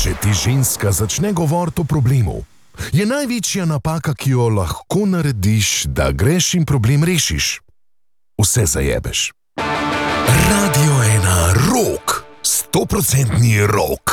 Če ti ženska začne govoriti o problemu, je največja napaka, ki jo lahko narediš, da greš in problem rešiš. Vse zajebeš. Radio 1 Rock. 100% rock.